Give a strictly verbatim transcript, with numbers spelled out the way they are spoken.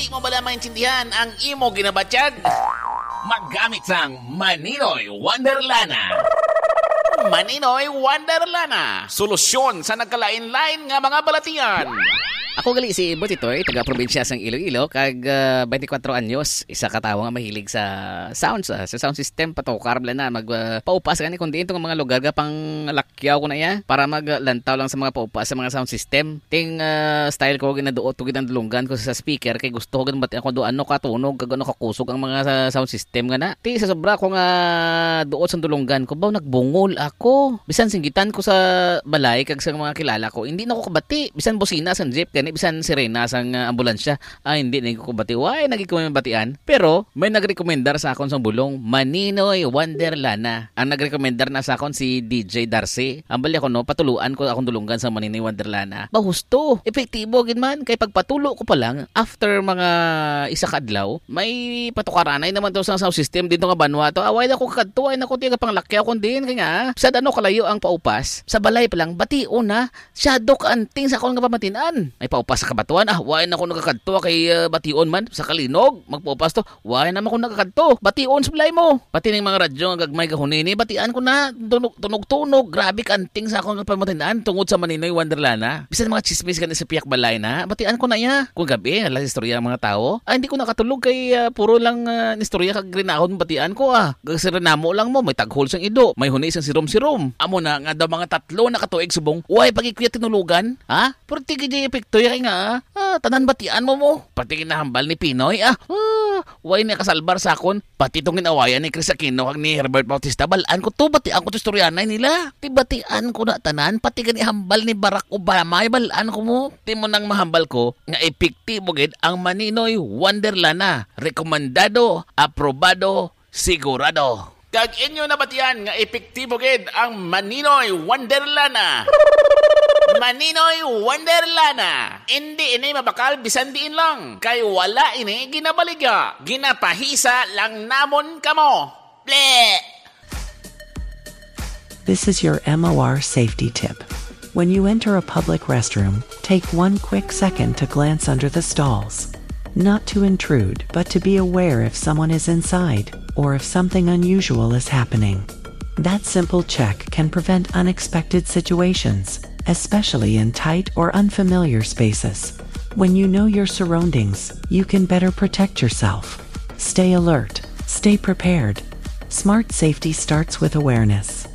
Di mo bala maintindihan ang imo ginabatyag? Maggamit sang Maninoy Wonderlana. Maninoy Wonderlana. Solusyon sa nagkalain-lain nga mga balatian. Ako gali si Butitoy, taga-probinsya sang Iloilo, kag uh, twenty-four anyos, isa ka tawo nga mahilig sa sounds, uh, sa sound system, patokar bala na, mag-paupas uh, gani, kundi itong mga lugar ga pang lakyaw ko na ya, para maglantaw lang sa mga paupas sa mga sound system. Ting uh, style ko, ginaduot ko, ginandulungan ko sa speaker, kay gusto ko ganun, ba't ako doon, ano katunog, kag ano kakusog ang mga uh, sound system nga na. Ti sa sobra ko nga duot sa dulungan ko, baw nagbungol ako. Bisan singgitan ko sa balay, kag sa mga kilala ko, hindi na ako kabati. Bisan busina sa jeep, gani, bisan sirena sang uh, ambulansya, ah hindi na ko bati. Why nagiko may batian? Pero may nagrekomendar sa akon sa bulong Maninoy Wonderlana. Ang nagrekomendar na sa akon si D J Darcy. Ambali ako no, patuluan ko akong dulungan sa Maninoy Wonderlana. Bahusto, epektibo gid man, kay pagpatulo ko pa lang after mga isa ka adlaw, may patukaranay naman to sa sound system dito nga banwa to. Away na ko kadto, ay nako tiga panglakyaw kon din kay nga. Sad ano kalayo ang paupas. Sa balay pa lang bation na. Shadow anting sa akon nga pamatinan. Ay paupas sa kabatuan, ah, why na ako nagkakadto kay uh, bation man sa kalinog, magpaupas to, why naman ako nagkakadto, bation sa balay mo. Pati ng mga radyo nga gagmay kahunini, batian ko na, tunog-tunog, grabe kanting sa akong pamatinan tungod sa Maninoy Wonderlana. Bisan mga chismis ka sa piyak balay na, batian ko na ya. Kung gabi, alas istorya ng mga tao, ah, hindi ko nakatulog kay uh, puro lang uh, istorya kag grinahon batian ko ah. Gagsirenamo lang mo, may taghol sang ido, may hunis sang sirom-sirom. Amo na nga daw mga tatlo nakatuig subong, why pagikuya tinulugan? Ha? Pero tigi di epekto kay nga, ah, tanan batian mo mo. Pati kinahambal ni Pinoy, ah, ah way na kasalbar sa akon. Pati itong ginawayan ni Chris Aquino kag ni Herbert Bautista, balaan ko to, batian ko to istoryanay nila. Ti batian ko na tanan, pati gani hambal ni Barack Obama, ay balaan ko mo. Ti mo nang mahambal ko, nga epektibo gid ang Maninoy Wonderlana. Rekomendado, aprobado, sigurado. Kag inyo na batian nga epektibo gid ang Maninoy Wonderlana. Maninoy Wonderlana. Hindi ini mabakal bisan diin lang. Kay wala ini ginabaligya. Ginapahisa lang namon kamo. Ble! This is your M O R safety tip. When you enter a public restroom, take one quick second to glance under the stalls. Not to intrude, but to be aware if someone is inside, or if something unusual is happening. That simple check can prevent unexpected situations, especially in tight or unfamiliar spaces. When you know your surroundings, you can better protect yourself. Stay alert, stay prepared. Smart safety starts with awareness.